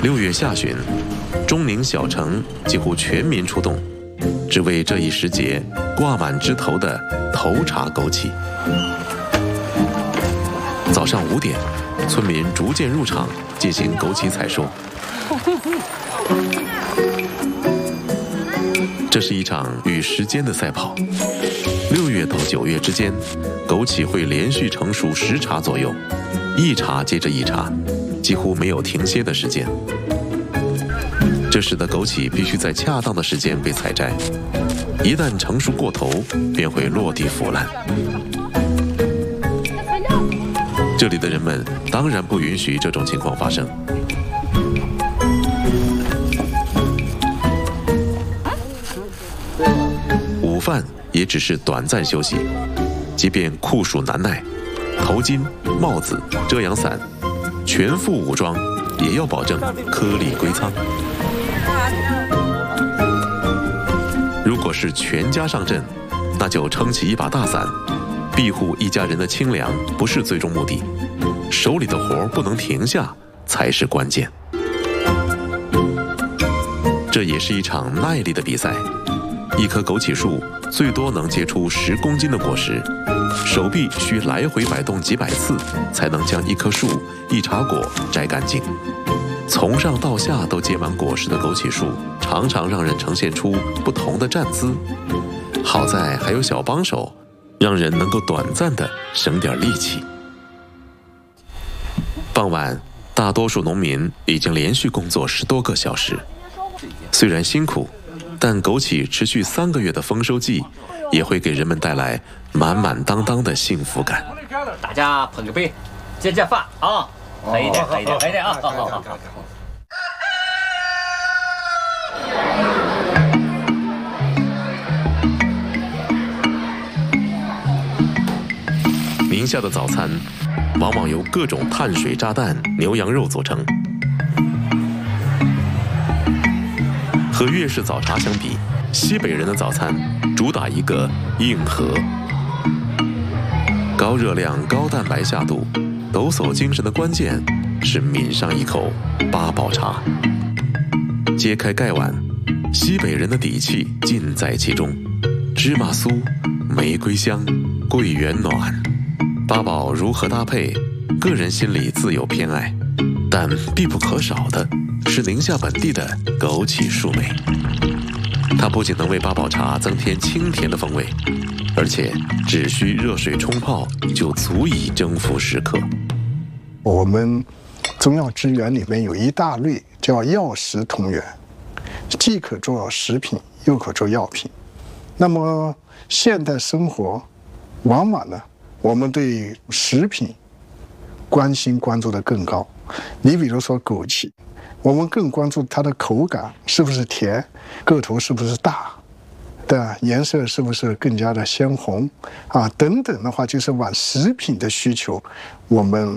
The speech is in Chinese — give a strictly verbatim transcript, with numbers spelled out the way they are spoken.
六月下旬，中宁小城几乎全民出动，只为这一时节挂满枝头的头茬枸杞。早上五点，村民逐渐入场进行枸杞采收。这是一场与时间的赛跑。六月到九月之间，枸杞会连续成熟十茬左右，一茬接着一茬，几乎没有停歇的时间。这使得枸杞必须在恰当的时间被采摘，一旦成熟过头，便会落地腐烂。这里的人们当然不允许这种情况发生。午饭也只是短暂休息，即便酷暑难耐，头巾、帽子、遮阳伞，全副武装，也要保证颗粒归仓。如果是全家上阵，那就撑起一把大伞，庇护一家人的清凉不是最终目的，手里的活不能停下才是关键。这也是一场耐力的比赛。一棵枸杞树最多能结出十公斤的果实，手臂需来回摆动几百次，才能将一棵树一茬果摘干净。从上到下都结满果实的枸杞树，常常让人呈现出不同的站姿。好在还有小帮手，让人能够短暂的省点力气。傍晚，大多数农民已经连续工作十多个小时，虽然辛苦，但枸杞持续三个月的丰收季，也会给人们带来满满当当的幸福感。 大家碰个杯，解解乏啊！喝一点，喝一点，喝一点啊！好好好。宁夏的早餐往往由各种碳水炸弹、牛羊肉组成。和粤式早茶相比，西北人的早餐主打一个硬核。高热量、高蛋白下肚，抖擞精神的关键是抿上一口八宝茶。揭开盖碗，西北人的底气尽在其中。芝麻酥、玫瑰香、桂圆暖，八宝如何搭配，个人心里自有偏爱，但必不可少的是宁夏本地的枸杞树莓。它不仅能为八宝茶增添清甜的风味，而且只需热水冲泡就足以征服食客。 我们中药之源里面有一大类叫药食同源，既可做食品，又可做药品。那么现代生活往往呢，我们对食品关心关注的更高。你比如说枸杞，我们更关注它的口感是不是甜，个头是不是大，对吧？颜色是不是更加的鲜红啊？等等的话，就是往食品的需求，我们